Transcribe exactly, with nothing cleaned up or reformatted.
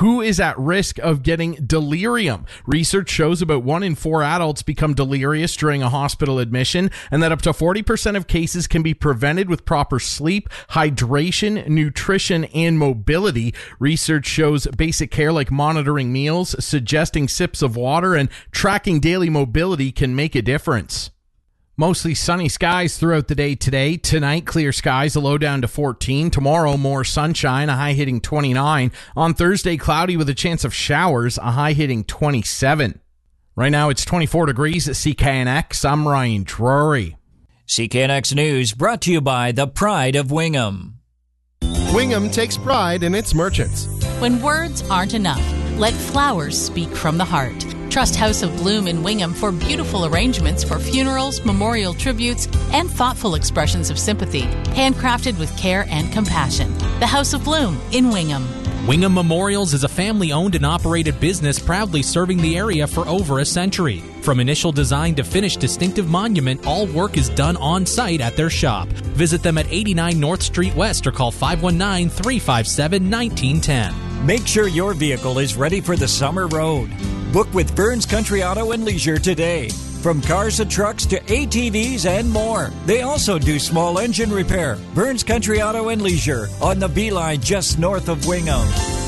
who is at risk of getting delirium. Research shows about one in four adults become delirious during a hospital admission, and that up to forty percent of cases can be prevented with proper sleep, hydration, nutrition, and mobility. Research shows basic care like monitoring meals, suggesting sips of water, and tracking daily mobility can make a difference. Mostly sunny skies throughout the day today. Tonight, clear skies, a low down to fourteen. Tomorrow, more sunshine, a high hitting twenty-nine. On Thursday, cloudy with a chance of showers, a high hitting twenty-seven. Right now, it's twenty-four degrees at C K N X. I'm Ryan Drury. C K N X News brought to you by the Pride of Wingham. Wingham takes pride in its merchants. When words aren't enough, let flowers speak from the heart. Trust House of Bloom in Wingham for beautiful arrangements for funerals, memorial tributes, and thoughtful expressions of sympathy, handcrafted with care and compassion. The House of Bloom in Wingham. Wingham Memorials is a family-owned and operated business proudly serving the area for over a century. From initial design to finished distinctive monument, all work is done on-site at their shop. Visit them at eighty-nine North Street West or call five one nine, three five seven, one nine one zero. Make sure your vehicle is ready for the summer road. Book with Burns Country Auto and Leisure today. From cars and trucks to A T Vs and more. They also do small engine repair. Burns Country Auto and Leisure on the Beeline just north of Wingham.